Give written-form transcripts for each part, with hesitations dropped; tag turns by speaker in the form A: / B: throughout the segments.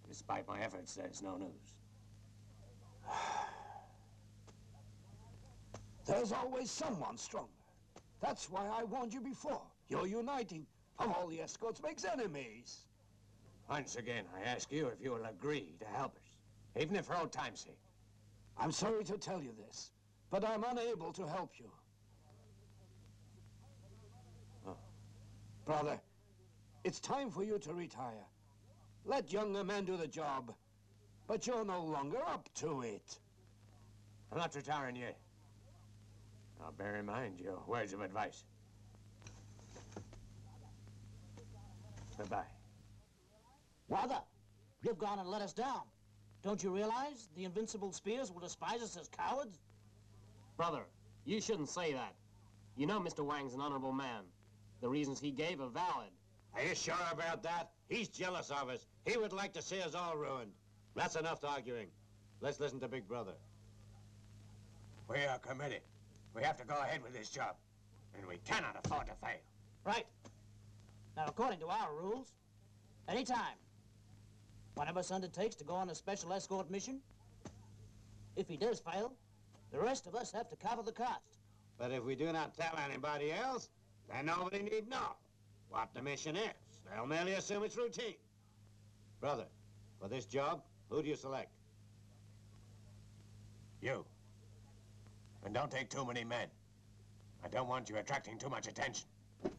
A: Despite my efforts, there's no news.
B: There's always someone stronger. That's why I warned you before. Your uniting of all the escorts makes enemies.
A: Once again, I ask you if you will agree to help us, even if for old time's sake.
B: I'm sorry to tell you this, but I'm unable to help you.
A: Oh.
B: Brother, it's time for you to retire. Let younger men do the job, but you're no longer up to it.
A: I'm not retiring yet. I'll bear in mind your words of advice. Goodbye.
C: Brother, you've gone and let us down. Don't you realize the invincible Spears will despise us as cowards?
D: Brother, you shouldn't say that. You know Mr. Wang's an honorable man. The reasons he gave are valid.
E: Are you sure about that? He's jealous of us. He would like to see us all ruined. That's enough arguing. Let's listen to Big Brother.
A: We are committed. We have to go ahead with this job, and we cannot afford to fail.
C: Right. Now, according to our rules, any time, one of us undertakes to go on a special escort mission, if he does fail, the rest of us have to cover the cost.
E: But if we do not tell anybody else, then nobody need know what the mission is. They'll merely assume it's routine. Brother, for this job, who do you select?
A: You. And don't take too many men. I don't want you attracting too much attention.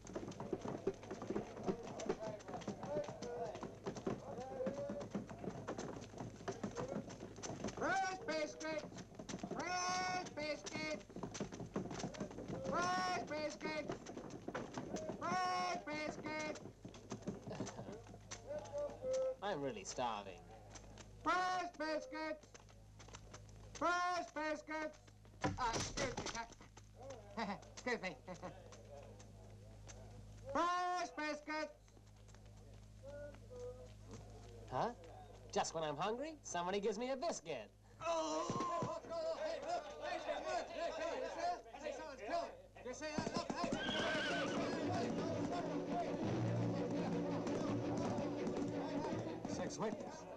F: Fresh biscuits! Fresh biscuits! Fresh biscuits! Fresh biscuits!
D: I'm really starving.
F: Fresh biscuits! Fresh biscuits! Excuse me, sir. Excuse me. Fresh biscuits!
D: Huh? Just when I'm hungry, somebody gives me a biscuit.
F: Oh! Hey, look! Hey, someone's killed! You see that? Look, hey!
B: 6 witnesses.